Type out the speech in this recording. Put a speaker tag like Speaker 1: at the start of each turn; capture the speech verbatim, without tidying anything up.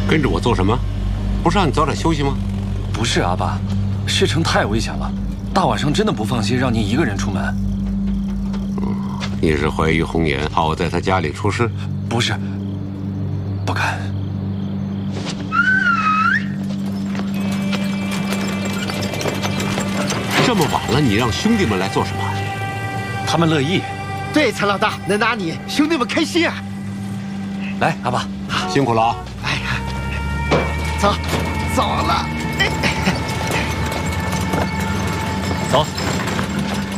Speaker 1: 跟着我做什么？不是让你早点休息吗？
Speaker 2: 不是阿爸，市城太危险了，大晚上真的不放心让您一个人出门。
Speaker 1: 嗯，你是怀疑红颜，怕我在他家里出事？
Speaker 2: 不是，不敢。
Speaker 1: 这么晚了，你让兄弟们来做什么？
Speaker 2: 他们乐意。
Speaker 3: 对，陈老大，能拿你，兄弟们开心啊！
Speaker 2: 来，阿爸，
Speaker 1: 辛苦了啊！
Speaker 3: 哎呀，走，走了。
Speaker 2: 走。